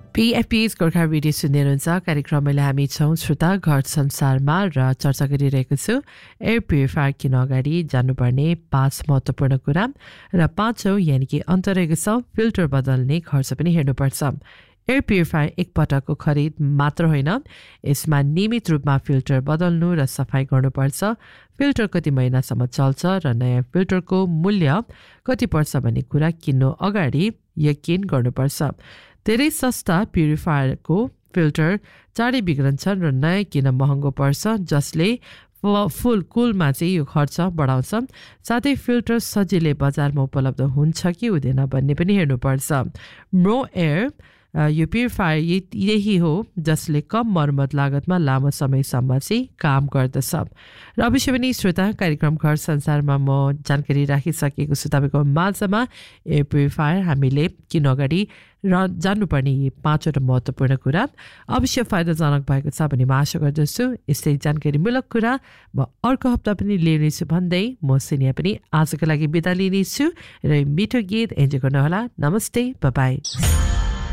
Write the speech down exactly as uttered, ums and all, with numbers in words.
पीएफपीएस Gorkha radio सुन्दै हुनुहुन्छ। कार्यक्रममा हामी छौँ श्रोता घर संसारमा र चर्चा गरिरहेको छु एयर प्युरिफायर किन अगाडि जान्नुपर्ने पाँच महत्त्वपूर्ण कुरा र पाँचौँ यानि कि अन्त रहेको छ फिल्टर बदल्ने खर्च पनि हेर्नुपर्छ। एयर प्युरिफायर एकपटकको खरिद मात्र होइन, यसमा नियमित रूपमा फिल्टर बदल्नु र सफाई गर्नुपर्छ। फिल्टर कति महिनासम्म चल्छ र नयाँ फिल्टरको मूल्य कति पर्छ भन्ने कुरा किन्नु अगाडि यकिन गर्नुपर्छ। धेरै सस्ता प्युरिफायरको फिल्टर चाँडै बिग्रन्छन् र नयाँ किन महँगो पर्छ, जसले फुल कुलमा चाहिँ यो खर्च बढाउँछ। साथै फिल्टर सजिलै बजारमा उपलब्ध हुन्छ कि हुँदैन भन्ने पनि हेर्नुपर्छ। म्रो एयर यो प्युरिफायर यही हो जसले कम मर्मत लागतमा लामो समयसम्म चाहिँ काम गर्दछ। र अवश्य पनि श्रोता, कार्यक्रम घर संसारमा म जानकारी राखिसकेको छु तपाईँको माझमा एयर प्युरिफायर हामीले किन अगाडि र जान्नुपर्ने यी पाँचवटा महत्त्वपूर्ण कुरा अवश्य फाइदाजनक भएको छ भन्ने म आशा गर्दछु। यस्तै जानकारीमूलक कुरा म अर्को हप्ता पनि लिनेछु भन्दै म सिनिया पनि आजको लागि बिदा लिनेछु र मिठो गीत एन्जोय गर्नुहोला। नमस्ते, बाइ बाइ।